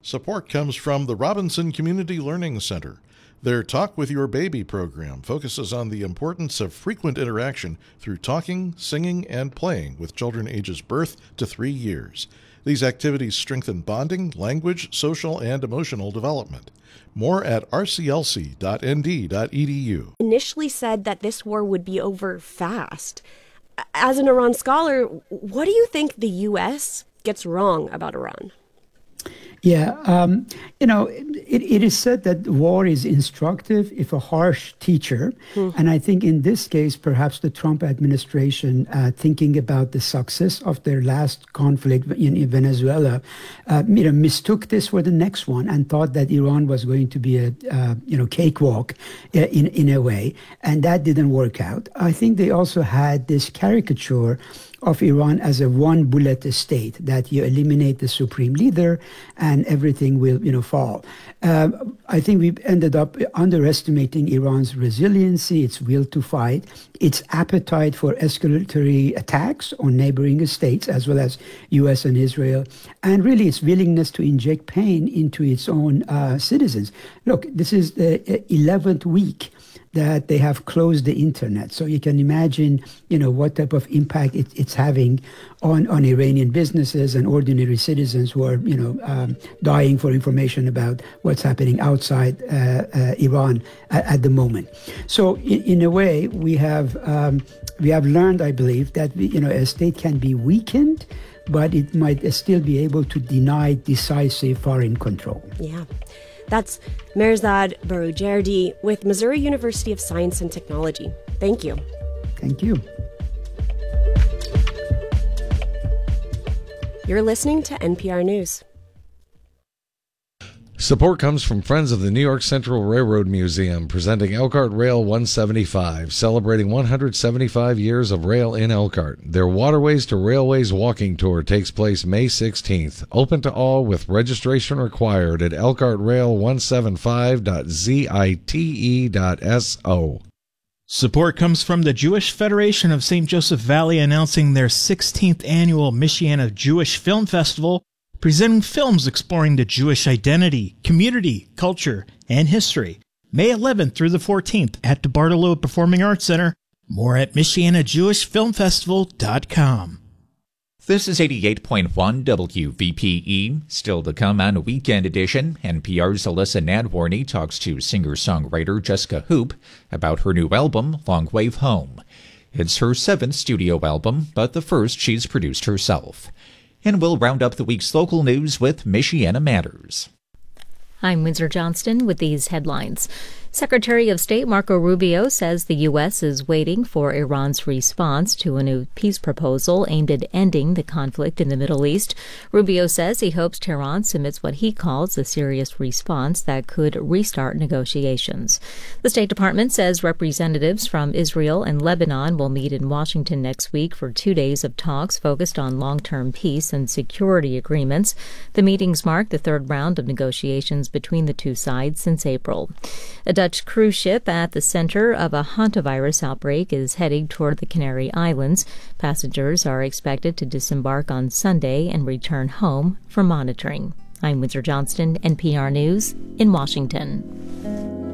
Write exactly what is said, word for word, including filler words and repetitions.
Support comes from the Robinson Community Learning Center. Their Talk with Your Baby program focuses on the importance of frequent interaction through talking, singing, and playing with children ages birth to three years. These activities strengthen bonding, language, social, and emotional development. More at r c l c dot n d dot e d u. Initially said that this war would be over fast. As an Iran scholar, what do you think the U S gets wrong about Iran? Yeah, um, you know, it, it is said that war is instructive if a harsh teacher. Mm. And I think in this case, perhaps the Trump administration, uh, thinking about the success of their last conflict in, in Venezuela, uh, you know, mistook this for the next one and thought that Iran was going to be a, uh, you know, cakewalk uh, in, in a way. And that didn't work out. I think they also had this caricature of Iran as a one-bullet state, that you eliminate the supreme leader and everything will, you know, fall. Uh, I think we ended up underestimating Iran's resiliency, its will to fight, its appetite for escalatory attacks on neighboring states, as well as U S and Israel, and really its willingness to inject pain into its own uh, citizens. Look, this is the eleventh week that they have closed the internet. So you can imagine, you know, what type of impact it, it's having on, on Iranian businesses and ordinary citizens who are, you know, um, dying for information about what's happening outside uh, uh, Iran at, at the moment. So in, in a way, we have um, we have learned, I believe, that we, you know, a state can be weakened, but it might still be able to deny decisive foreign control. Yeah. That's Mehrzad Boroujerdi with Missouri University of Science and Technology. Thank you. Thank you. You're listening to N P R News. Support comes from Friends of the New York Central Railroad Museum, presenting Elkhart Rail one seventy-five, celebrating one hundred seventy-five years of rail in Elkhart. Their Waterways to Railways walking tour takes place May sixteenth. Open to all with registration required at elkhart rail one seventy-five dot zite dot so. Support comes from the Jewish Federation of Saint Joseph Valley, announcing their sixteenth annual Michiana Jewish Film Festival, presenting films exploring the Jewish identity, community, culture, and history. May eleventh through the fourteenth at the Bartolo Performing Arts Center. More at michiana jewish film festival dot com. This is eighty-eight point one W V P E. Still to come on a Weekend Edition, N P R's Alyssa Nadworny talks to singer-songwriter Jessica Hoop about her new album, Long Wave Home. It's her seventh studio album, but the first she's produced herself. And we'll round up the week's local news with Michiana Matters. I'm Windsor Johnston with these headlines. Secretary of State Marco Rubio says the U S is waiting for Iran's response to a new peace proposal aimed at ending the conflict in the Middle East. Rubio says he hopes Tehran submits what he calls a serious response that could restart negotiations. The State Department says representatives from Israel and Lebanon will meet in Washington next week for two days of talks focused on long-term peace and security agreements. The meetings mark the third round of negotiations between the two sides since April. A Dutch cruise ship at the center of a hantavirus outbreak is heading toward the Canary Islands. Passengers are expected to disembark on Sunday and return home for monitoring. I'm Windsor Johnston, N P R News in Washington.